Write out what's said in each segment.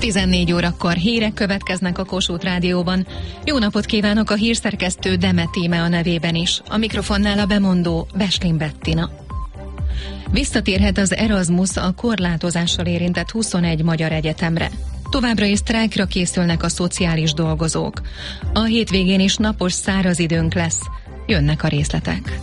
14 órakor hírek következnek a Kossuth Rádióban. Jó napot kívánok, a hírszerkesztő Demet Íme a nevében is. A mikrofonnál a bemondó Beslin Bettina. Visszatérhet az Erasmus a korlátozással érintett 21 magyar egyetemre. Továbbra is sztrájkra készülnek a szociális dolgozók. A hétvégén is napos száraz időnk lesz. Jönnek a részletek.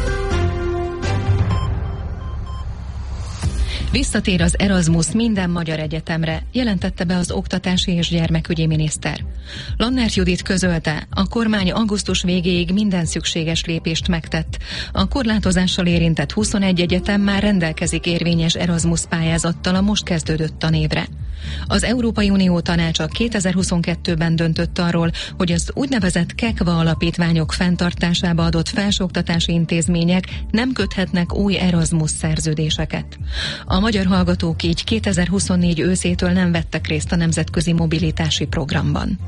Visszatér az Erasmus minden magyar egyetemre, jelentette be az oktatási és gyermekügyi miniszter. Lannert Judit közölte, a kormány augusztus végéig minden szükséges lépést megtett. A korlátozással érintett 21 egyetem már rendelkezik érvényes Erasmus pályázattal a most kezdődött tanévre. Az Európai Unió Tanácsa 2022-ben döntött arról, hogy az úgynevezett KEKVA alapítványok fenntartásába adott felsőoktatási intézmények nem köthetnek új Erasmus szerződéseket. A magyar hallgatók így 2024 őszétől nem vettek részt a nemzetközi mobilitási programban.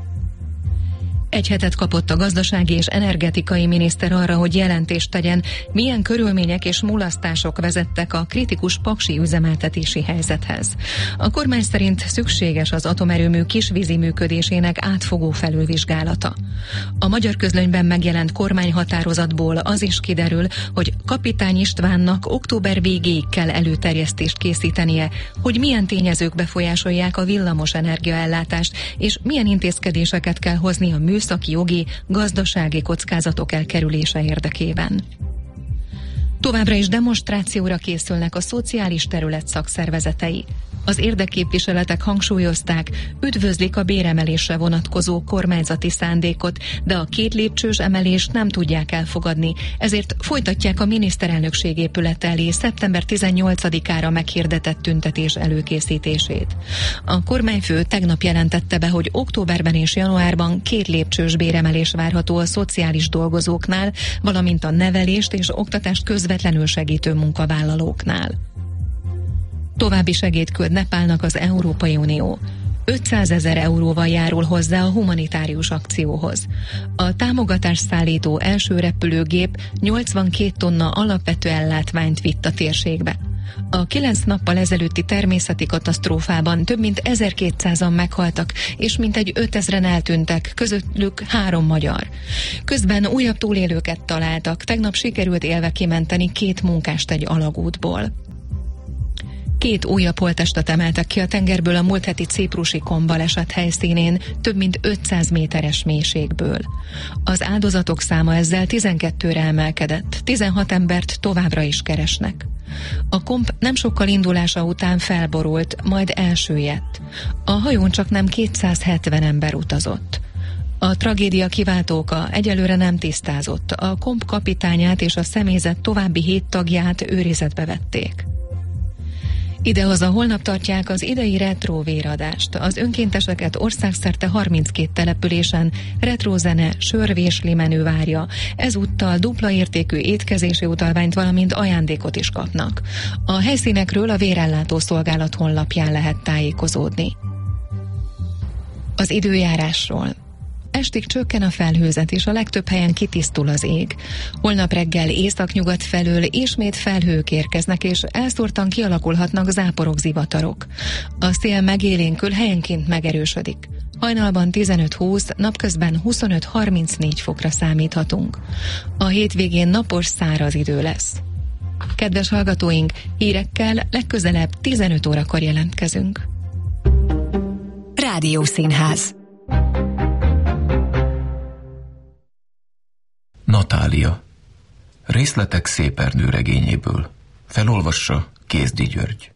Egy hetet kapott a gazdasági és energetikai miniszter arra, hogy jelentést tegyen, milyen körülmények és mulasztások vezettek a kritikus paksi üzemeltetési helyzethez. A kormány szerint szükséges az atomerőmű kisvízi működésének átfogó felülvizsgálata. A Magyar Közlönyben megjelent kormányhatározatból az is kiderül, hogy Kapitány Istvánnak október végéig kell előterjesztést készítenie, hogy milyen tényezők befolyásolják a villamos energiaellátást, és milyen intézkedéseket kell hozni a műszaki, jogi, gazdasági kockázatok elkerülése érdekében. Továbbra is demonstrációra készülnek a szociális terület szakszervezetei. Az érdekképviseletek hangsúlyozták, üdvözlik a béremelésre vonatkozó kormányzati szándékot, de a 2 lépcsős emelést nem tudják elfogadni, ezért folytatják a miniszterelnökség épülete elé szeptember 18-ára meghirdetett tüntetés előkészítését. A kormányfő tegnap jelentette be, hogy októberben és januárban 2 lépcsős béremelés várható a szociális dolgozóknál, valamint a nevelést és oktatást közvetlenül segítő munkavállalóknál. További segélyt küld Nepálnak az Európai Unió. 500 000 euróval járul hozzá a humanitárius akcióhoz. A támogatást szállító első repülőgép 82 tonna alapvető ellátmányt vitt a térségbe. A 9 nappal ezelőtti természeti katasztrófában több mint 1200-an meghaltak, és mintegy 5000-en eltűntek, közöttük 3 magyar. Közben újabb túlélőket találtak, tegnap sikerült élve kimenteni 2 munkást egy alagútból. 2 újabb holttestet emeltek ki a tengerből a múlt heti ciprusi kombaleset helyszínén, több mint 500 méteres mélységből. Az áldozatok száma ezzel 12-re emelkedett, 16 embert továbbra is keresnek. A komp nem sokkal indulása után felborult, majd elsüllyedt. A hajón csaknem 270 ember utazott. A tragédia kiváltóka egyelőre nem tisztázott, a komp kapitányát és a személyzet további 7 tagját őrizetbe vették. Idehaza holnap tartják az idei retro véradást. Az önkénteseket országszerte 32 településen retrózene, sörvésli menü várja. Ezúttal dupla értékű étkezési utalványt, valamint ajándékot is kapnak. A helyszínekről a Vérellátó Szolgálat honlapján lehet tájékozódni. Az időjárásról. Estig csökken a felhőzet, és a legtöbb helyen kitisztul az ég. Holnap reggel északnyugat felől ismét felhők érkeznek, és elszórtan kialakulhatnak záporok, zivatarok. A szél megélénkül, helyenként megerősödik. Hajnalban 15-20, napközben 25-34 fokra számíthatunk. A hétvégén napos, száraz idő lesz. Kedves hallgatóink, hírekkel legközelebb 15 órakor jelentkezünk. Rádiószínház. Natália. Részletek Szépernő regényéből. Felolvassa Kézdi György.